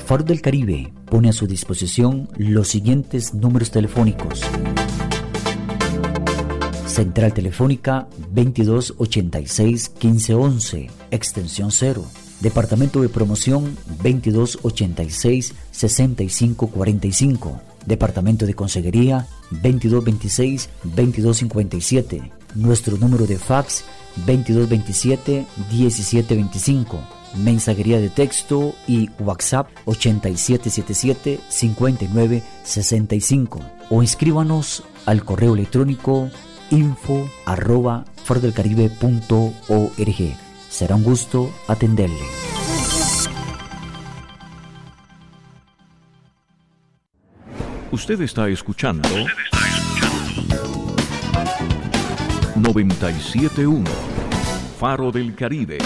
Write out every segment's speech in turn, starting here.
Faro del Caribe pone a su disposición los siguientes números telefónicos. Central Telefónica 2286-1511, extensión 0. Departamento de Promoción 2286-6545. Departamento de Consejería 2226-2257. Nuestro número de fax 2227-1725. Mensajería de texto y WhatsApp 8777-5965. O inscríbanos al correo electrónico info@farodelcaribe.org. Será un gusto atenderle. Usted está escuchando 97.1 Faro del Caribe,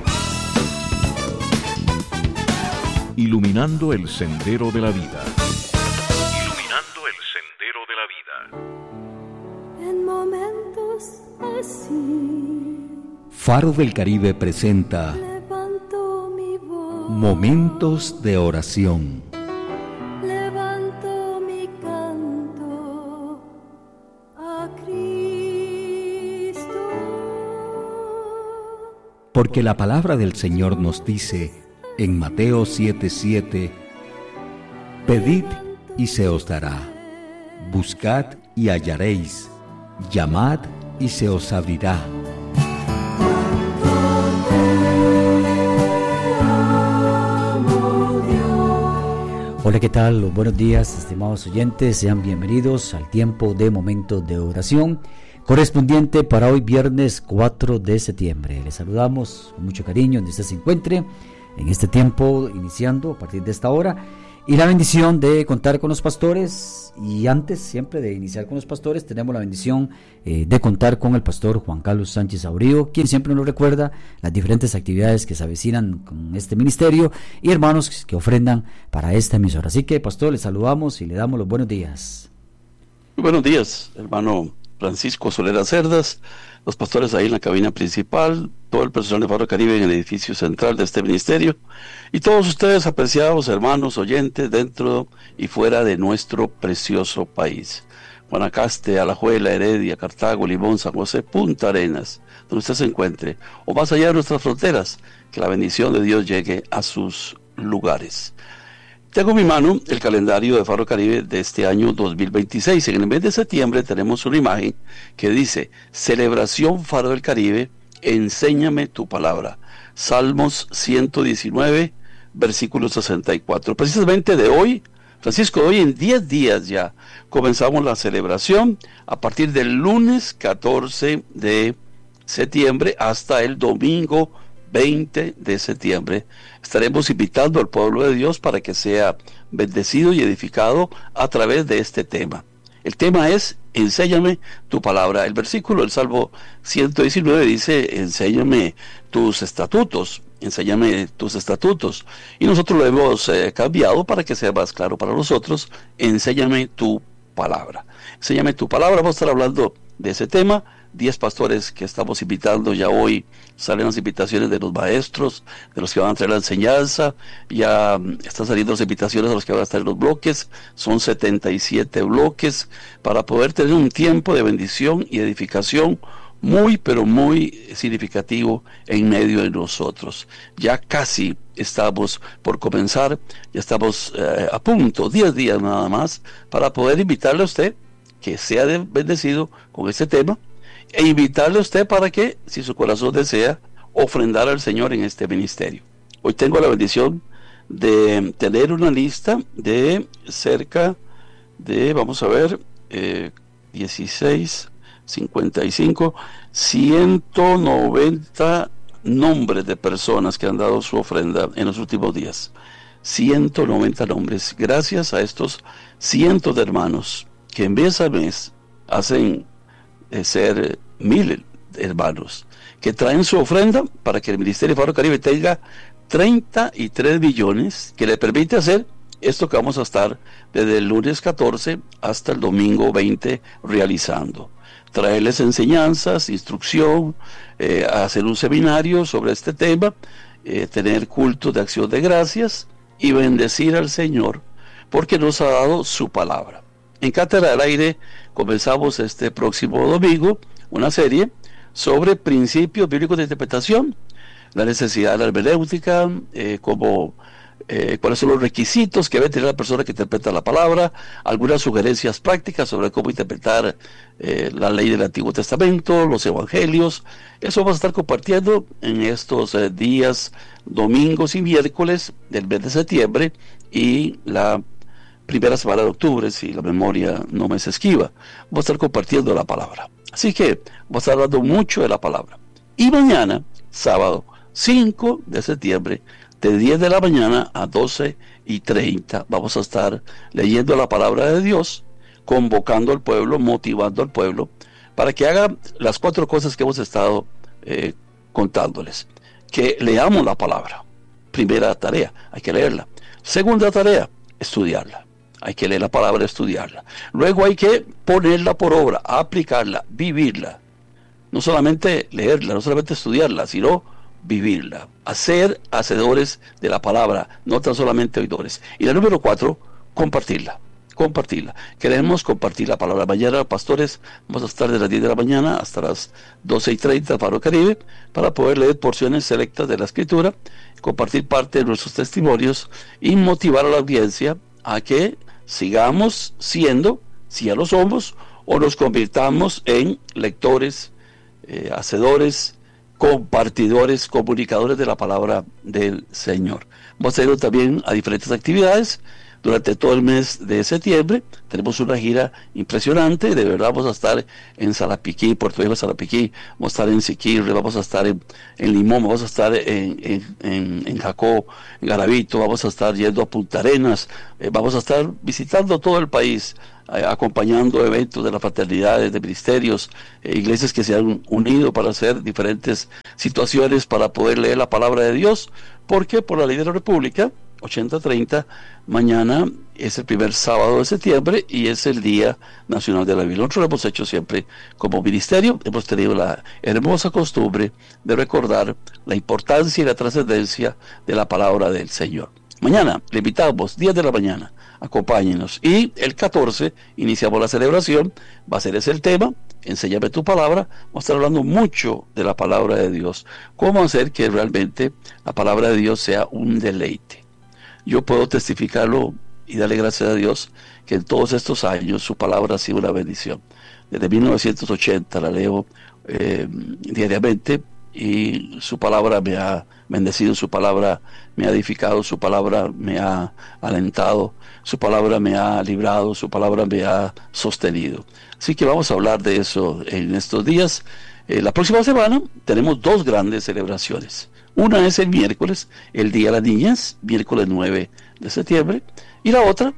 iluminando el sendero de la vida. Iluminando el sendero de la vida. En momentos así, Faro del Caribe presenta levanto mi voz, Momentos de Oración. levanto mi canto a Cristo. Porque la palabra del Señor nos dice en Mateo 7:7: pedid y se os dará, buscad y hallaréis, llamad y se os abrirá. Hola, ¿qué tal? Buenos días, estimados oyentes. Sean bienvenidos al tiempo de Momentos de Oración, correspondiente para hoy viernes 4 de septiembre. Les saludamos con mucho cariño donde usted se encuentre en este tiempo, iniciando a partir de esta hora, y la bendición de contar con los pastores. Y antes siempre de iniciar con los pastores, tenemos la bendición de contar con el pastor Juan Carlos Sánchez Aurío, quien siempre nos recuerda las diferentes actividades que se avecinan con este ministerio y hermanos que ofrendan para esta emisora. Así que, pastor, le saludamos y le damos los buenos días. Muy buenos días, hermano Francisco Solera Cerdas, los pastores ahí en la cabina principal, todo el personal de Faro Caribe en el edificio central de este ministerio, y todos ustedes, apreciados hermanos oyentes dentro y fuera de nuestro precioso país. Guanacaste, Alajuela, Heredia, Cartago, Limón, San José, Punta Arenas, donde usted se encuentre, o más allá de nuestras fronteras, que la bendición de Dios llegue a sus lugares. Tengo en mi mano el calendario de Faro Caribe de este año 2026. En el mes de septiembre tenemos una imagen que dice: Celebración Faro del Caribe, enséñame tu palabra. Salmos 119, versículo 64. Precisamente de hoy, Francisco, hoy en 10 días ya comenzamos la celebración a partir del lunes 14 de septiembre hasta el domingo 20 de septiembre. Estaremos invitando al pueblo de Dios para que sea bendecido y edificado a través de este tema. El tema es: enséñame tu palabra. El versículo del Salmo 119 dice: enséñame tus estatutos, enséñame tus estatutos. Y nosotros lo hemos cambiado para que sea más claro para nosotros: enséñame tu palabra. Enséñame tu palabra. Vamos a estar hablando de ese tema. 10 pastores que estamos invitando ya hoy. Salen las invitaciones de los maestros, de los que van a traer la enseñanza. Ya están saliendo las invitaciones de los que van a estar en los bloques. Son 77 bloques para poder tener un tiempo de bendición y edificación muy, pero muy significativo en medio de nosotros. Ya casi estamos por comenzar, ya estamos a punto, 10 días nada más, para poder invitarle a usted que sea bendecido con este tema, e invitarle a usted para que, si su corazón desea, ofrendar al Señor en este ministerio. Hoy tengo la bendición de tener una lista de cerca de, vamos a ver, 16, 55, 190 nombres de personas que han dado su ofrenda en los últimos días. 190 nombres, gracias a estos cientos de hermanos que mes a mes hacen ser 1000 hermanos que traen su ofrenda para que el Ministerio de Faro Caribe tenga 33 millones que le permite hacer esto que vamos a estar desde el lunes 14 hasta el domingo 20 realizando. Traerles enseñanzas, instrucción, hacer un seminario sobre este tema, tener cultos de acción de gracias y bendecir al Señor porque nos ha dado su palabra. En Cátedra del Aire comenzamos este próximo domingo una serie sobre principios bíblicos de interpretación, la necesidad de la hermenéutica, cuáles son los requisitos que debe tener la persona que interpreta la palabra, algunas sugerencias prácticas sobre cómo interpretar la ley del Antiguo Testamento, los evangelios. Eso vamos a estar compartiendo en estos días, domingos y miércoles del mes de septiembre y la primera semana de octubre, si la memoria no me es esquiva. Vamos a estar compartiendo la palabra. Así que vamos a estar hablando mucho de la palabra. Y mañana, sábado 5 de septiembre, de 10 de la mañana a 12:30, vamos a estar leyendo la palabra de Dios, convocando al pueblo, motivando al pueblo, para que haga las 4 cosas que hemos estado contándoles. Que leamos la palabra. Primera tarea, hay que leerla. Segunda tarea, estudiarla. Hay que leer la palabra, estudiarla. Luego hay que ponerla por obra, aplicarla, vivirla. No solamente leerla, no solamente estudiarla, sino vivirla. Hacer hacedores de la palabra, no tan solamente oidores. Y la número 4, compartirla. Queremos compartir la palabra. Mañana, pastores, vamos a estar de las 10 de la mañana hasta las 12:30 Faro Caribe, para poder leer porciones selectas de la Escritura, compartir parte de nuestros testimonios y motivar a la audiencia a que sigamos siendo, si ya lo somos, o nos convirtamos en lectores, hacedores, compartidores, comunicadores de la palabra del Señor. Vamos a ir también a diferentes actividades durante todo el mes de septiembre. Tenemos una gira impresionante, de verdad. Vamos a estar en Salapiquí, Puerto Viejo, Salapiquí, vamos a estar en Siquirre, vamos a estar en Limón, vamos a estar en Jacó, en Garavito, vamos a estar yendo a Punta Arenas, vamos a estar visitando todo el país, acompañando eventos de las fraternidades, de ministerios, iglesias que se han unido para hacer diferentes situaciones para poder leer la palabra de Dios, porque por la ley de la República 80-30, mañana es el primer sábado de septiembre y es el Día Nacional de la Biblia. Nosotros lo hemos hecho siempre como ministerio, hemos tenido la hermosa costumbre de recordar la importancia y la trascendencia de la palabra del Señor. Mañana le invitamos, 10 de la mañana, acompáñenos. Y el 14 iniciamos la celebración, va a ser ese el tema, enséñame tu palabra. Vamos a estar hablando mucho de la palabra de Dios, cómo hacer que realmente la palabra de Dios sea un deleite. Yo puedo testificarlo y darle gracias a Dios que en todos estos años su palabra ha sido una bendición. Desde 1980 la leo diariamente y su palabra me ha bendecido, su palabra me ha edificado, su palabra me ha alentado, su palabra me ha librado, su palabra me ha sostenido. Así que vamos a hablar de eso en estos días. La próxima semana tenemos 2 grandes celebraciones. Una es el miércoles, el Día de las Niñas, miércoles 9 de septiembre, y la otra,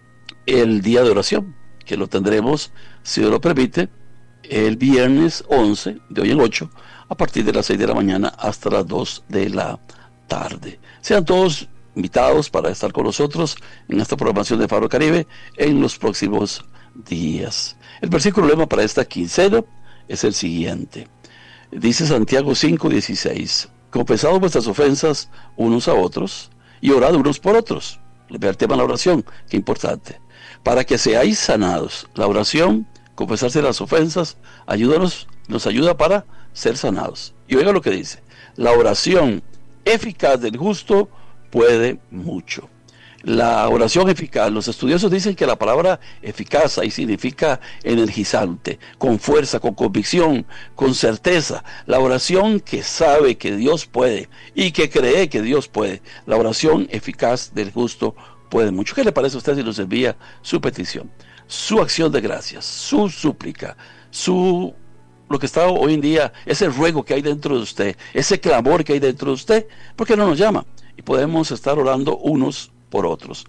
el Día de Oración, que lo tendremos, si Dios lo permite, el viernes 11, de hoy en 8, a partir de las 6 de la mañana hasta las 2 de la tarde. Sean todos invitados para estar con nosotros en esta programación de Faro Caribe en los próximos días. El versículo lema para esta quincena es el siguiente. Dice Santiago 5:16. Confesad vuestras ofensas unos a otros y orad unos por otros. Le veo el tema de la oración, qué importante. Para que seáis sanados. La oración, confesarse las ofensas, nos ayuda para ser sanados. Y oiga lo que dice. La oración eficaz del justo puede mucho. La oración eficaz, los estudiosos dicen que la palabra eficaz ahí significa energizante, con fuerza, con convicción, con certeza. La oración que sabe que Dios puede y que cree que Dios puede. La oración eficaz del justo puede mucho. ¿Qué le parece a usted si nos envía su petición, su acción de gracias, su súplica, lo que está hoy en día, ese ruego que hay dentro de usted, ese clamor que hay dentro de usted? ¿Por qué no nos llama? Y podemos estar orando unos por otros.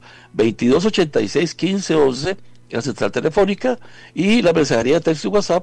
2286-1511, la central telefónica, y la mensajería de texto y WhatsApp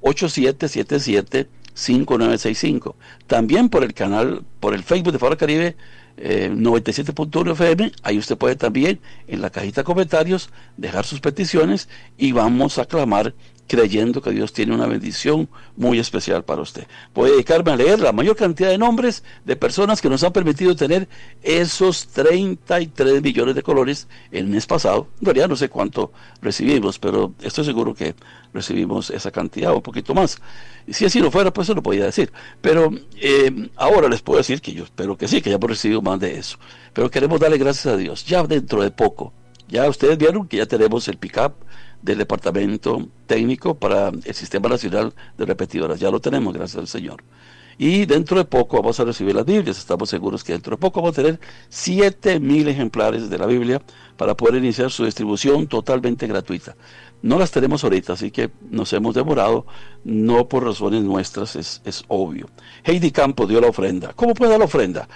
8777-5965. También por el canal, por el Facebook de Faro Caribe 97.1 FM. Ahí usted puede también en la cajita de comentarios dejar sus peticiones y vamos a clamar creyendo que Dios tiene una bendición muy especial para usted. Voy a dedicarme a leer la mayor cantidad de nombres de personas que nos han permitido tener esos 33 millones de colores el mes pasado. En realidad no sé cuánto recibimos, pero estoy seguro que recibimos esa cantidad o un poquito más. Y si así no fuera, pues eso lo podía decir. Pero ahora les puedo decir que yo espero que sí, que ya hemos recibido más de eso. Pero queremos darle gracias a Dios. Ya dentro de poco, ya ustedes vieron que ya tenemos el pick-up del Departamento Técnico para el Sistema Nacional de Repetidoras. Ya lo tenemos, gracias al Señor. Y dentro de poco vamos a recibir las Biblias. Estamos seguros que dentro de poco vamos a tener 7,000 ejemplares de la Biblia para poder iniciar su distribución totalmente gratuita. No las tenemos ahorita, así que nos hemos demorado, no por razones nuestras, es obvio. Heidi Campos dio la ofrenda. ¿Cómo puede dar la ofrenda?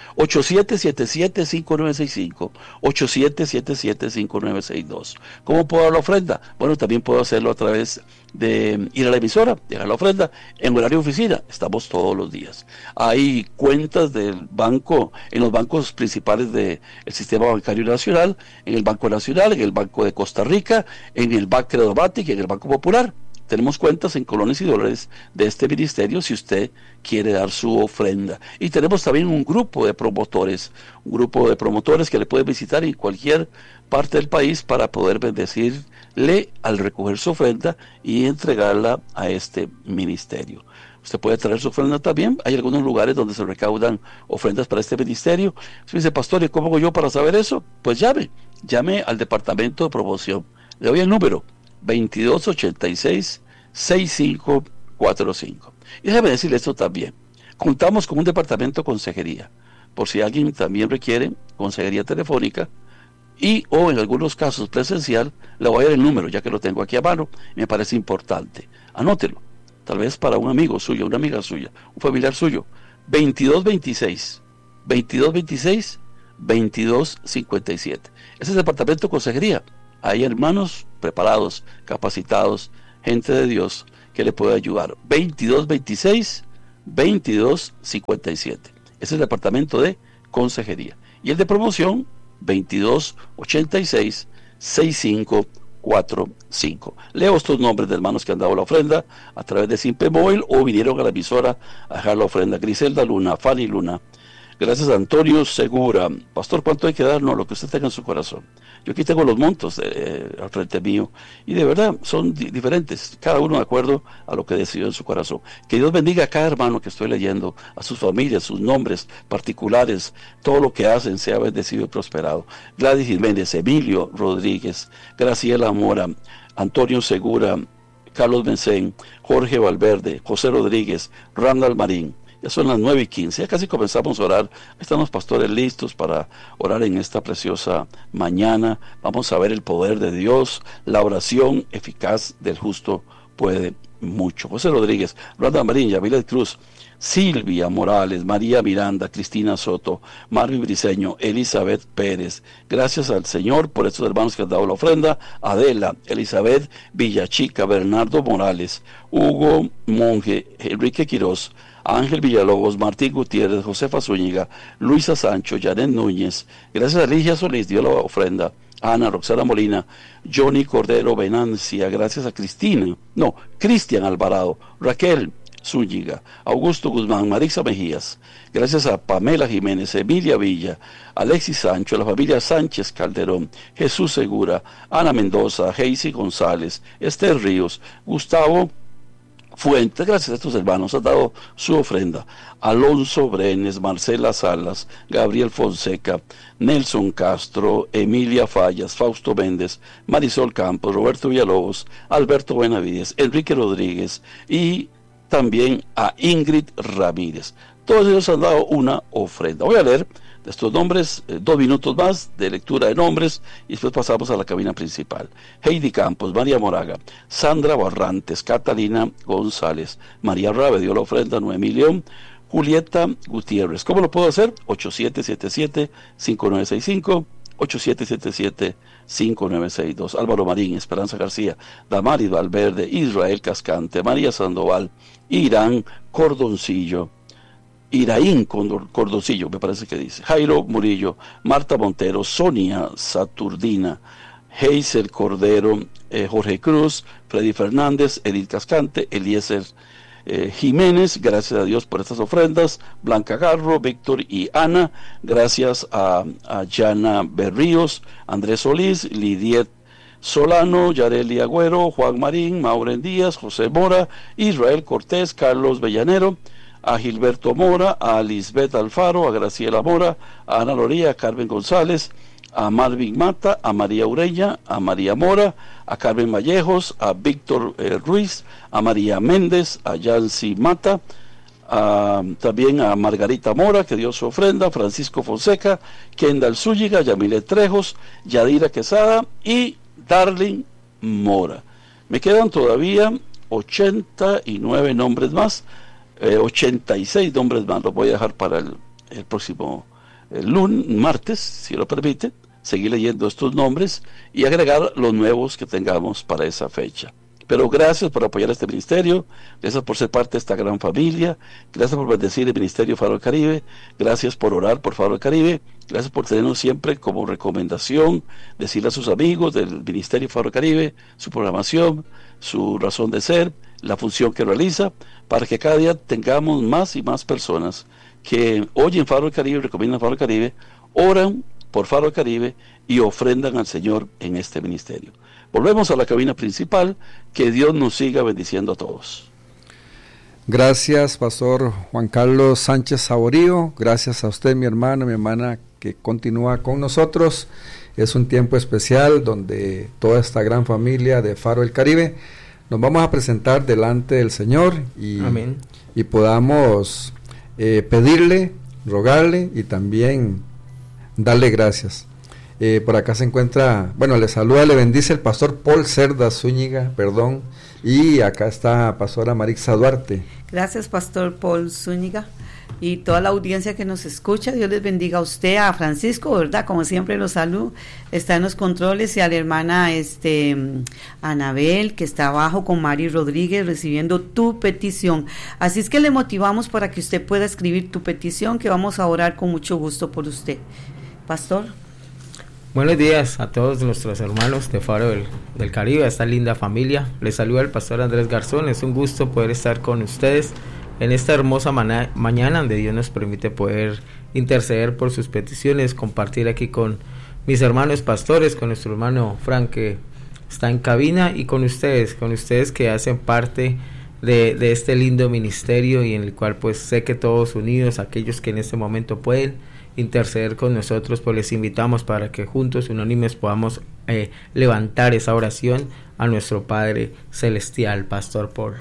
8777-5965, 8777-5962. ¿Cómo puedo dar la ofrenda? Bueno, también puedo hacerlo a través de ir a la emisora, dejar la ofrenda en horario de oficina. Estamos todos los días. Hay cuentas del banco, en los bancos principales del Sistema Bancario Nacional, en el Banco Nacional, en el Banco de Costa Rica, en el Banco Credomatic, en el Banco Popular. Tenemos cuentas en colones y dólares de este ministerio si usted quiere dar su ofrenda. Y tenemos también un grupo de promotores que le pueden visitar en cualquier parte del país para poder bendecirle al recoger su ofrenda y entregarla a este ministerio. Usted puede traer su ofrenda también. Hay algunos lugares donde se recaudan ofrendas para este ministerio. Usted dice, pastor, ¿y cómo hago yo para saber eso? Pues llame al departamento de promoción. Le doy el número 2286-6545. Y déjeme decirle esto también. Contamos con un departamento de consejería. Por si alguien también requiere consejería telefónica y o en algunos casos presencial, le voy a dar el número, ya que lo tengo aquí a mano. Me parece importante. Anótelo. Tal vez para un amigo suyo, una amiga suya, un familiar suyo. 2256-2257. Ese es el departamento de consejería. Hay hermanos preparados, capacitados, gente de Dios que le puede ayudar. 2226-2257. Ese es el departamento de consejería. Y el de promoción, 2286-6545. Leo estos nombres de hermanos que han dado la ofrenda a través de Simpe Móvil o vinieron a la emisora a dejar la ofrenda. Griselda Luna, Fanny Luna. Gracias a Antonio Segura. Pastor, ¿cuánto hay que dar? No, lo que usted tenga en su corazón. Yo aquí tengo los montos al frente mío y de verdad son diferentes, cada uno de acuerdo a lo que decidió en su corazón. Que Dios bendiga a cada hermano que estoy leyendo, a sus familias, sus nombres particulares, todo lo que hacen sea bendecido y prosperado. Gladys Jiménez, Emilio Rodríguez, Graciela Mora, Antonio Segura, Carlos Bencén, Jorge Valverde, José Rodríguez, Randall Marín. Ya son las 9:15, ya casi comenzamos a orar. Están los pastores listos para orar en esta preciosa mañana. Vamos a ver el poder de Dios. La oración eficaz del justo puede mucho. José Rodríguez, Randa Marín, Yamilet Cruz, Silvia Morales, María Miranda, Cristina Soto, Marvin Briceño, Elizabeth Pérez. Gracias al Señor por estos hermanos que han dado la ofrenda. Adela, Elizabeth Villachica, Bernardo Morales, Hugo Monge, Enrique Quirós, Ángel Villalobos, Martín Gutiérrez, Josefa Zúñiga, Luisa Sancho, Janet Núñez. Gracias a Ligia Solís dio la ofrenda. Ana Roxana Molina, Johnny Cordero Venancia, gracias a Cristian Alvarado, Raquel Zúñiga, Augusto Guzmán, Marisa Mejías, gracias a Pamela Jiménez, Emilia Villa, Alexis Sancho, la familia Sánchez Calderón, Jesús Segura, Ana Mendoza, Heisy González, Esther Ríos, Gustavo Fuentes. Gracias a estos hermanos han dado su ofrenda. Alonso Brenes, Marcela Salas, Gabriel Fonseca, Nelson Castro, Emilia Fallas, Fausto Méndez, Marisol Campos, Roberto Villalobos, Alberto Benavides, Enrique Rodríguez y también a Ingrid Ramírez. Todos ellos han dado una ofrenda. Voy a leer de estos nombres 2 minutos más de lectura de nombres y después pasamos a la cabina principal. Heidi Campos, María Moraga, Sandra Barrantes, Catalina González, María Rabe dio la ofrenda, Noemí León, Julieta Gutiérrez. ¿Cómo lo puedo hacer? 8777-5965, 8777-5962. Álvaro Marín, Esperanza García, Damaris Valverde, Israel Cascante, María Sandoval, Iraín Cordoncillo, me parece que dice, Jairo Murillo, Marta Montero, Sonia Saturdina, Heiser Cordero, Jorge Cruz, Freddy Fernández, Edith Cascante, Eliezer Jiménez, gracias a Dios por estas ofrendas, Blanca Garro, Víctor y Ana, gracias a Yana Berríos, Andrés Solís, Lidiet Solano, Yareli Agüero, Juan Marín, Mauren Díaz, José Mora, Israel Cortés, Carlos Bellanero, a Gilberto Mora, a Lisbeth Alfaro, a Graciela Mora, a Ana Loría, a Carmen González, a Marvin Mata, a María Ureña, a María Mora, a Carmen Vallejos, a Víctor Ruiz, a María Méndez, a Yancy Mata, también a Margarita Mora, que dio su ofrenda, Francisco Fonseca, Kendall Zúñiga, Yamilet Trejos, Yadira Quesada y Darling Mora. Me quedan todavía 89 nombres más, 86 nombres más, los voy a dejar para el próximo martes, si lo permite, seguir leyendo estos nombres y agregar los nuevos que tengamos para esa fecha. Pero gracias por apoyar este ministerio, gracias por ser parte de esta gran familia, gracias por bendecir el Ministerio Faro del Caribe, gracias por orar por Faro del Caribe, gracias por tenernos siempre como recomendación, decirle a sus amigos del Ministerio Faro del Caribe su programación, su razón de ser, la función que realiza, para que cada día tengamos más y más personas que oyen Faro del Caribe, recomiendan Faro del Caribe, oran por Faro del Caribe y ofrendan al Señor en este ministerio. Volvemos a la cabina principal, que Dios nos siga bendiciendo a todos. Gracias, Pastor Juan Carlos Sánchez Saborío, gracias a usted, mi hermano, mi hermana, que continúa con nosotros. Es un tiempo especial donde toda esta gran familia de Faro del Caribe nos vamos a presentar delante del Señor y podamos pedirle, rogarle y también darle gracias. Por acá se encuentra, le saluda, le bendice el pastor Paul Cerda Zúñiga, y acá está Pastora Marixa Duarte. Gracias, Pastor Paul Zúñiga, y toda la audiencia que nos escucha. Dios les bendiga a usted, a Francisco, ¿verdad? Como siempre los saludo, está en los controles, y a la hermana Anabel, que está abajo con Mari Rodríguez recibiendo tu petición. Así es que le motivamos para que usted pueda escribir tu petición, que vamos a orar con mucho gusto por usted. Pastor. Buenos días a todos nuestros hermanos de Faro del Caribe, a esta linda familia. Les saluda el pastor Andrés Garzón. Es un gusto poder estar con ustedes en esta hermosa mañana donde Dios nos permite poder interceder por sus peticiones, compartir aquí con mis hermanos pastores, con nuestro hermano Frank, que está en cabina, y con ustedes que hacen parte de este lindo ministerio, y en el cual pues sé que todos unidos, aquellos que en este momento pueden interceder con nosotros, pues les invitamos para que juntos, unánimes, podamos levantar esa oración a nuestro Padre Celestial. Pastor Paul.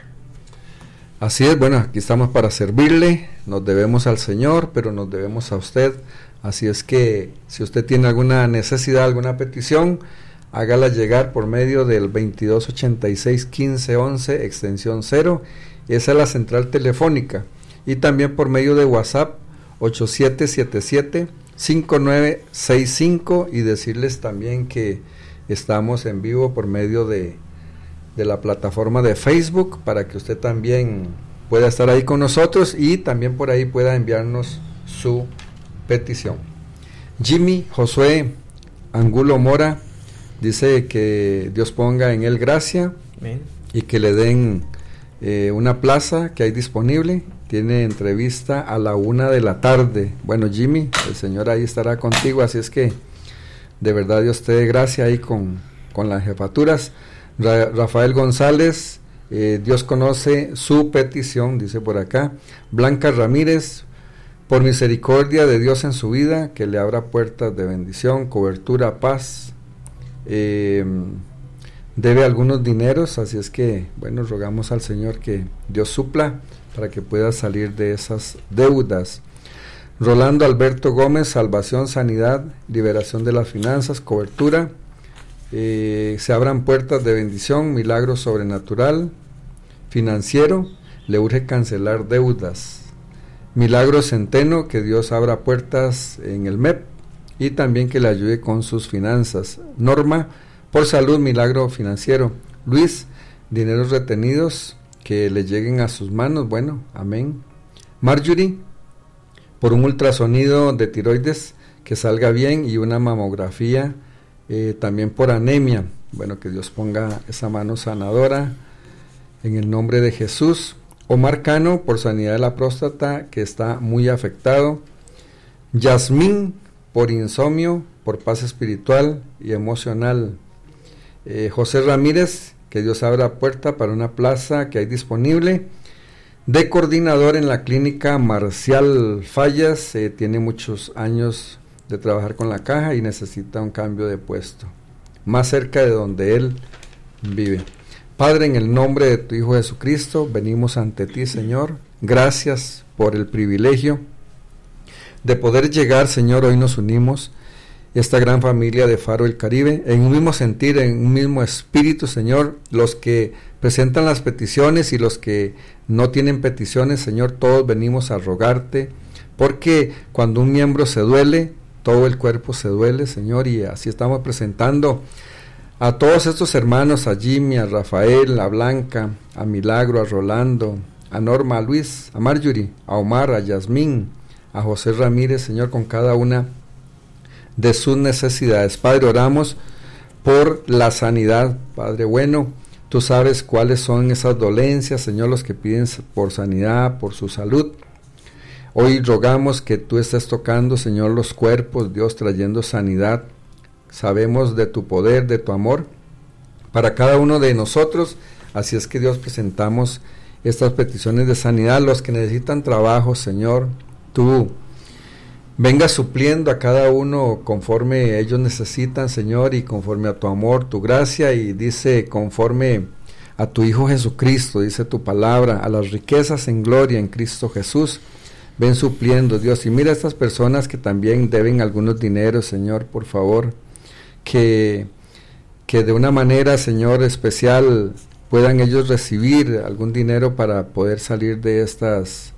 Así es, aquí estamos para servirle, nos debemos al Señor, pero nos debemos a usted, así es que si usted tiene alguna necesidad, alguna petición, hágala llegar por medio del 2286-1511, extensión 0, esa es la central telefónica, y también por medio de WhatsApp, 8777-5965, y decirles también que estamos en vivo por medio de la plataforma de Facebook, para que usted también pueda estar ahí con nosotros y también por ahí pueda enviarnos su petición. Jimmy Josué Angulo Mora dice que Dios ponga en él gracia. Amén. Y que le den una plaza que hay disponible. Tiene entrevista a la 1:00 p.m. Bueno, Jimmy, el Señor ahí estará contigo, así es que de verdad Dios te dé gracia ahí con las jefaturas. Rafael González, Dios conoce su petición, dice por acá. Blanca Ramírez, por misericordia de Dios en su vida, que le abra puertas de bendición, cobertura, paz. Debe algunos dineros, así es que, rogamos al Señor que Dios supla para que pueda salir de esas deudas. Rolando Alberto Gómez, salvación, sanidad, liberación de las finanzas, cobertura, se abran puertas de bendición, milagro sobrenatural, financiero, le urge cancelar deudas. Milagro Centeno, que Dios abra puertas en el MEP y también que le ayude con sus finanzas. Norma, por salud, milagro financiero. Luis, dineros retenidos que le lleguen a sus manos, amén. Marjorie, por un ultrasonido de tiroides que salga bien y una mamografía también por anemia. Bueno, que Dios ponga esa mano sanadora en el nombre de Jesús. Omar Cano, por sanidad de la próstata, que está muy afectado. Yasmín, por insomnio, por paz espiritual y emocional. José Ramírez, que Dios abra puerta para una plaza que hay disponible de coordinador en la clínica Marcial Fallas. Tiene muchos años de trabajar con la caja y necesita un cambio de puesto más cerca de donde él vive. Padre, en el nombre de tu Hijo Jesucristo, venimos ante ti, Señor. Gracias por el privilegio de poder llegar, Señor. Hoy nos unimos, esta gran familia de Faro del Caribe, en un mismo sentir, en un mismo espíritu, Señor. Los que presentan las peticiones y los que no tienen peticiones, Señor, todos venimos a rogarte, porque cuando un miembro se duele, todo el cuerpo se duele, Señor, y así estamos presentando a todos estos hermanos, a Jimmy, a Rafael, a Blanca, a Milagro, a Rolando, a Norma, a Luis, a Marjorie, a Omar, a Yasmín, a José Ramírez, Señor, con cada una de sus necesidades. Padre, oramos por la sanidad, Padre bueno. Tú sabes cuáles son esas dolencias, Señor, los que piden por sanidad, por su salud. Hoy rogamos que tú estés tocando, Señor, los cuerpos, Dios, trayendo sanidad. Sabemos de tu poder, de tu amor para cada uno de nosotros. Así es que, Dios, presentamos estas peticiones de sanidad. Los que necesitan trabajo, Señor, tú venga supliendo a cada uno conforme ellos necesitan, Señor, y conforme a tu amor, tu gracia, y dice conforme a tu Hijo Jesucristo, dice tu palabra, a las riquezas en gloria en Cristo Jesús. Ven supliendo, Dios, y mira a estas personas que también deben algunos dineros, Señor, por favor, que de una manera, Señor, especial puedan ellos recibir algún dinero para poder salir de estas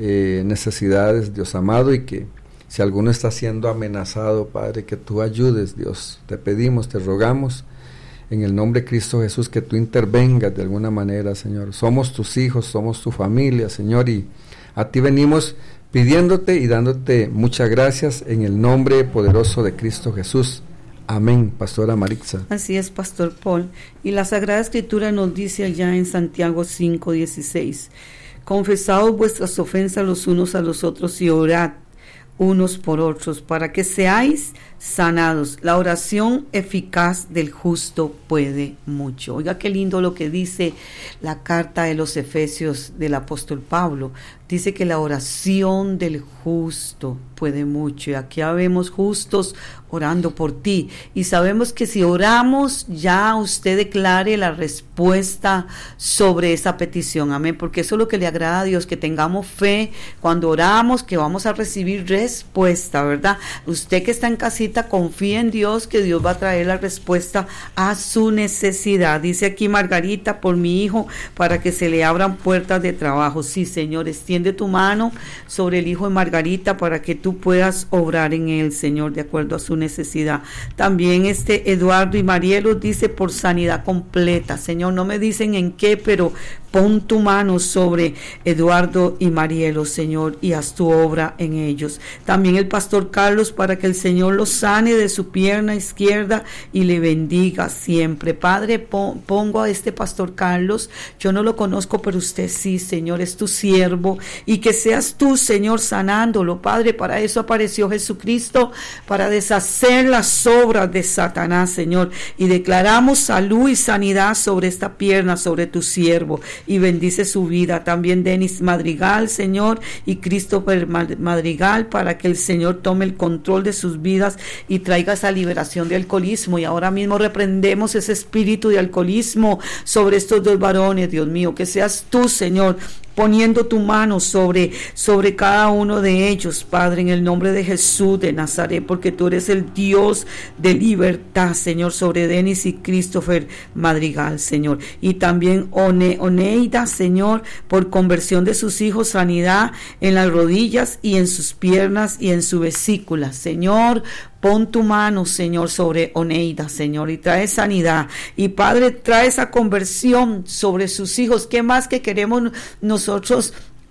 necesidades, Dios amado, y que si alguno está siendo amenazado, Padre, que tú ayudes, Dios. Te pedimos, te rogamos, en el nombre de Cristo Jesús, que tú intervengas de alguna manera, Señor. Somos tus hijos, somos tu familia, Señor, y a ti venimos pidiéndote y dándote muchas gracias en el nombre poderoso de Cristo Jesús. Amén, Pastora Maritza. Así es, Pastor Paul. Y la Sagrada Escritura nos dice allá en Santiago 5:16, confesaos vuestras ofensas los unos a los otros y orad unos por otros para que seáis sanados. La oración eficaz del justo puede mucho. Oiga qué lindo lo que dice la carta de los Efesios del apóstol Pablo. Dice que la oración del justo puede mucho. Y aquí habemos justos orando por ti. Y sabemos que si oramos, ya usted declare la respuesta sobre esa petición. Amén. Porque eso es lo que le agrada a Dios, que tengamos fe cuando oramos, que vamos a recibir respuesta, ¿verdad? Usted que está en casita, confía en Dios, que Dios va a traer la respuesta a su necesidad. Dice aquí Margarita, por mi hijo, para que se le abran puertas de trabajo. Sí, Señor, extiende tu mano sobre el hijo de Margarita para que tú puedas obrar en él, Señor, de acuerdo a su necesidad. También Eduardo y Marielo dice por sanidad completa. Señor, no me dicen en qué, pero pon tu mano sobre Eduardo y Marielo, Señor, y haz tu obra en ellos. También el pastor Carlos, para que el Señor lo sane de su pierna izquierda y le bendiga siempre. Padre, pongo a este pastor Carlos, yo no lo conozco, pero usted sí, Señor, es tu siervo, y que seas tú, Señor, sanándolo. Padre, para eso apareció Jesucristo, para deshacer las obras de Satanás, Señor, y declaramos salud y sanidad sobre esta pierna, sobre tu siervo, y bendice su vida. También Denis Madrigal, Señor, y Christopher Madrigal, para que el Señor tome el control de sus vidas y traiga esa liberación de alcoholismo. Y ahora mismo reprendemos ese espíritu de alcoholismo sobre estos dos varones, Dios mío, que seas tú, Señor, poniendo tu mano sobre cada uno de ellos, Padre, en el nombre de Jesús de Nazaret, porque tú eres el Dios de libertad, Señor, sobre Denis y Christopher Madrigal, Señor. Y también Oneida, Señor, por conversión de sus hijos, sanidad en las rodillas y en sus piernas y en su vesícula, Señor. Pon tu mano, Señor, sobre Oneida, Señor, y trae sanidad. Y Padre, trae esa conversión sobre sus hijos. ¿Qué más que queremos nosotros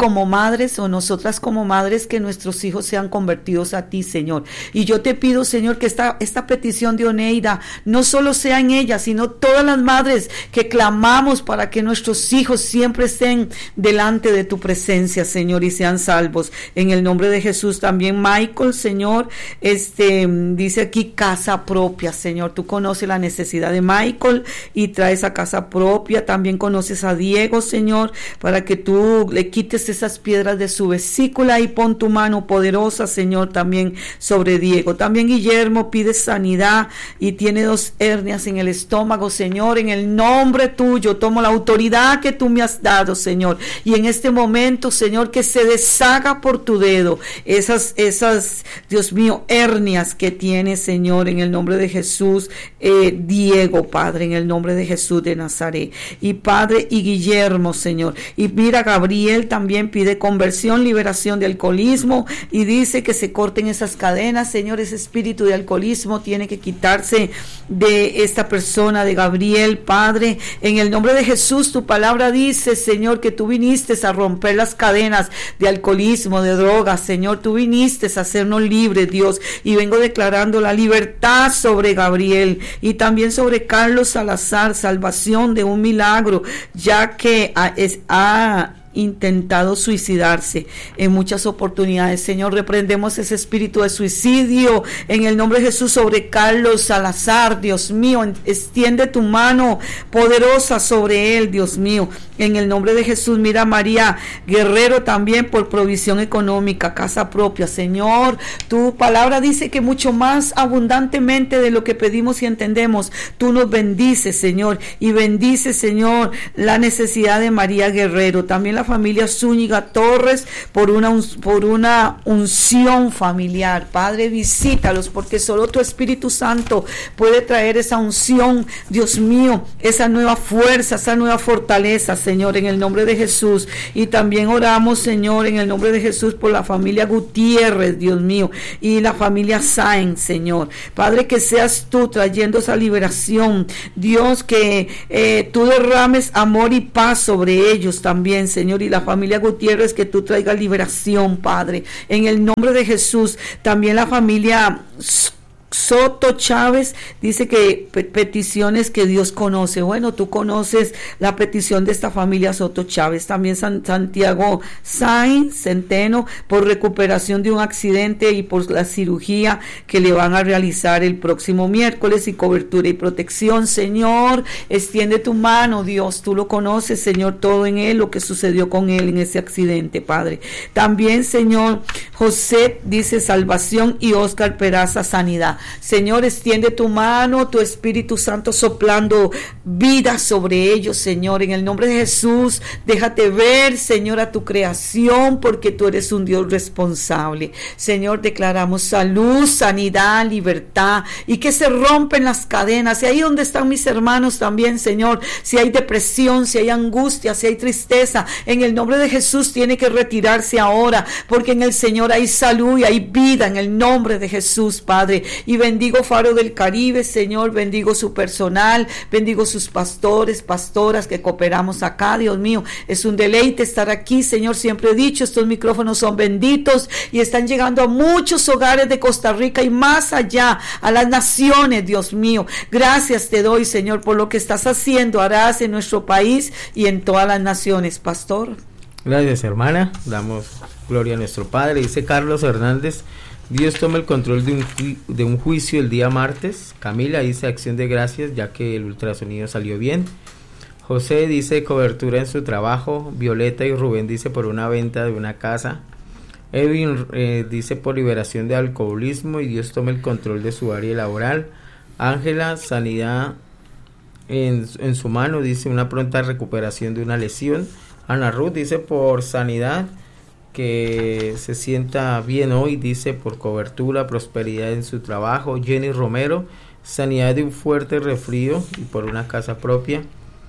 como madres o nosotras como madres que nuestros hijos sean convertidos a ti, Señor. Y yo te pido, Señor, que esta petición de Oneida no solo sea en ella, sino todas las madres que clamamos para que nuestros hijos siempre estén delante de tu presencia, Señor, y sean salvos. En el nombre de Jesús. También Michael, Señor, dice aquí casa propia, Señor. Tú conoces la necesidad de Michael y traes a casa propia. También conoces a Diego, Señor, para que tú le quites esas piedras de su vesícula y pon tu mano poderosa, Señor, también sobre Diego. También Guillermo pide sanidad y tiene 2 hernias en el estómago, Señor. En el nombre tuyo tomo la autoridad que tú me has dado, Señor, y en este momento, Señor, que se deshaga por tu dedo esas, Dios mío, hernias que tiene, Señor, en el nombre de Jesús. Diego, Padre, en el nombre de Jesús de Nazaret, y Padre, y Guillermo, Señor. Y mira, Gabriel también pide conversión, liberación de alcoholismo, y dice que se corten esas cadenas, Señor. Ese espíritu de alcoholismo tiene que quitarse de esta persona, de Gabriel, Padre, en el nombre de Jesús. Tu palabra dice, Señor, que tú viniste a romper las cadenas de alcoholismo, de drogas, Señor. Tú viniste a hacernos libres, Dios, y vengo declarando la libertad sobre Gabriel y también sobre Carlos Salazar, salvación de un milagro, ya que ha intentado suicidarse en muchas oportunidades. Señor, reprendemos ese espíritu de suicidio en el nombre de Jesús sobre Carlos Salazar. Dios mío, extiende tu mano poderosa sobre él, Dios mío, en el nombre de Jesús. Mira, María Guerrero también por provisión económica, casa propia, Señor. Tu palabra dice que mucho más abundantemente de lo que pedimos y entendemos, tú nos bendices, Señor, y bendice, Señor, la necesidad de María Guerrero. También la familia Zúñiga Torres por una unción familiar. Padre, visítalos, porque solo tu Espíritu Santo puede traer esa unción, Dios mío, esa nueva fuerza, esa nueva fortaleza, Señor, en el nombre de Jesús. Y también oramos, Señor, en el nombre de Jesús por la familia Gutiérrez, Dios mío, y la familia Sáenz, Señor. Padre, que seas tú trayendo esa liberación, Dios, que tú derrames amor y paz sobre ellos también, Señor, y la familia Gutiérrez, que tú traigas liberación, Padre, en el nombre de Jesús. También la familia Soto Chávez dice que peticiones que Dios conoce. Bueno, tú conoces la petición de esta familia Soto Chávez. También Santiago Sainz Centeno por recuperación de un accidente y por la cirugía que le van a realizar el próximo miércoles, y cobertura y protección. Señor, extiende tu mano, Dios, tú lo conoces, Señor, todo en él, lo que sucedió con él en ese accidente, Padre. También, Señor, José dice salvación, y Oscar Peraza sanidad. Señor, extiende tu mano, tu Espíritu Santo soplando vida sobre ellos, Señor, en el nombre de Jesús. Déjate ver, Señor, a tu creación, porque tú eres un Dios responsable. Señor, declaramos salud, sanidad, libertad, y que se rompen las cadenas. Y ahí donde están mis hermanos también, Señor, si hay depresión, si hay angustia, si hay tristeza, en el nombre de Jesús tiene que retirarse ahora, porque en el Señor hay salud y hay vida, en el nombre de Jesús, Padre. Y bendigo Faro del Caribe, Señor, bendigo su personal, bendigo sus pastores, pastoras que cooperamos acá. Dios mío, es un deleite estar aquí, Señor. Siempre he dicho, estos micrófonos son benditos y están llegando a muchos hogares de Costa Rica y más allá, a las naciones, Dios mío. Gracias te doy, Señor, por lo que estás haciendo, harás en nuestro país y en todas las naciones, pastor. Gracias, hermana. Damos gloria a nuestro Padre. Dice Carlos Hernández: Dios toma el control de un juicio el día martes. Camila dice acción de gracias, ya que el ultrasonido salió bien. José dice cobertura en su trabajo. Violeta y Rubén dice por una venta de una casa. Edwin dice por liberación de alcoholismo y Dios toma el control de su área laboral. Ángela, sanidad en su mano, dice una pronta recuperación de una lesión. Ana Ruth dice por sanidad, que se sienta bien hoy, dice por cobertura, prosperidad en su trabajo. Jenny Romero, sanidad de un fuerte resfrío y por una casa propia.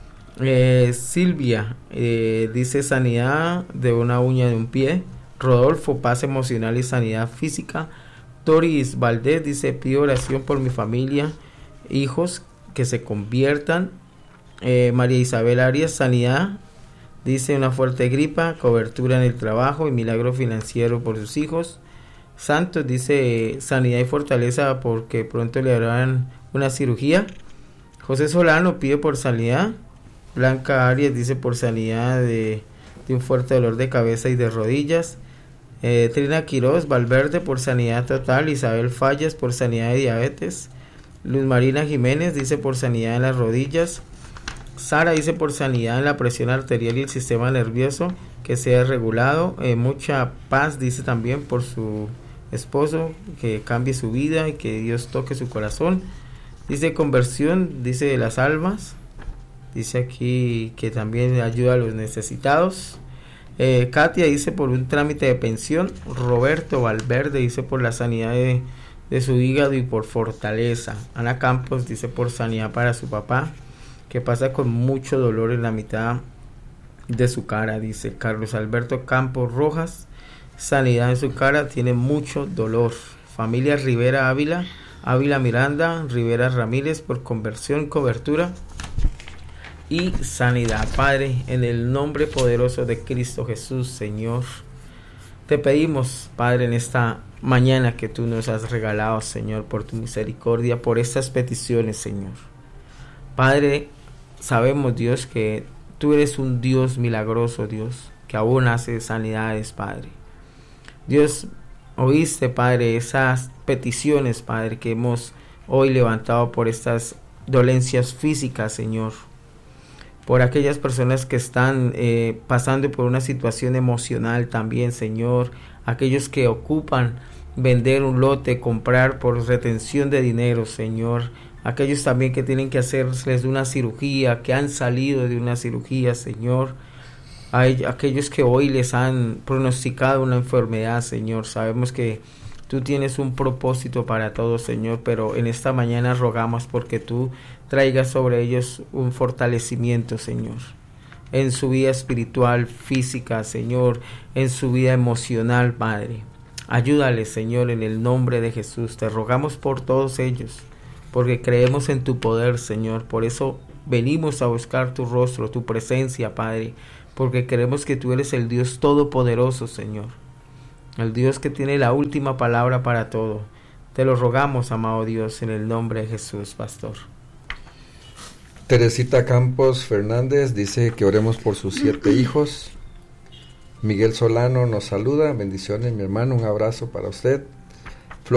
Silvia dice sanidad de una uña de un pie. Rodolfo, paz emocional y sanidad física. Toris Valdés dice pido oración por mi familia, hijos que se conviertan. María Isabel Arias, sanidad Dice una fuerte gripa, cobertura en el trabajo y milagro financiero por sus hijos. Santos dice sanidad y fortaleza porque pronto le harán una cirugía. José Solano pide por sanidad. Blanca Arias dice por sanidad de un fuerte dolor de cabeza y de rodillas. Trina Quiroz Valverde por sanidad total. Isabel Fallas por sanidad de diabetes. Luz Marina Jiménez dice por sanidad en las rodillas. Sara dice por sanidad en la presión arterial y el sistema nervioso que sea regulado. Mucha paz dice también por su esposo, que cambie su vida y que Dios toque su corazón. Dice conversión, dice de las almas. Dice aquí que también ayuda a los necesitados. Katia dice por un trámite de pensión. Roberto Valverde dice por la sanidad de su hígado y por fortaleza. Ana Campos dice por sanidad para su papá, que pasa con mucho dolor en la mitad de su cara. Dice Carlos Alberto Campos Rojas, sanidad en su cara, tiene mucho dolor. Familia Rivera Ávila, Ávila Miranda, Rivera Ramírez por conversión, cobertura y sanidad. Padre, en el nombre poderoso de Cristo Jesús, Señor, te pedimos, Padre, en esta mañana que tú nos has regalado, Señor, por tu misericordia, por estas peticiones, Señor. Padre, sabemos, Dios, que tú eres un Dios milagroso, Dios, que aún hace sanidades, Padre. Dios, oíste, Padre, esas peticiones, Padre, que hemos hoy levantado por estas dolencias físicas, Señor. Por aquellas personas que están pasando por una situación emocional también, Señor. Aquellos que ocupan vender un lote, comprar por retención de dinero, Señor. Aquellos también que tienen que hacerles una cirugía, que han salido de una cirugía, Señor. Hay aquellos que hoy les han pronosticado una enfermedad, Señor. Sabemos que tú tienes un propósito para todos, Señor, pero en esta mañana rogamos porque tú traigas sobre ellos un fortalecimiento, Señor. En su vida espiritual, física, Señor, en su vida emocional, Padre. Ayúdales, Señor, en el nombre de Jesús. Te rogamos por todos ellos, porque creemos en tu poder, Señor. Por eso venimos a buscar tu rostro, tu presencia, Padre, porque creemos que tú eres el Dios todopoderoso, Señor, el Dios que tiene la última palabra para todo. Te lo rogamos, amado Dios, en el nombre de Jesús, pastor. Teresita Campos Fernández dice que oremos por sus 7 hijos. Miguel Solano nos saluda, bendiciones mi hermano, un abrazo para usted.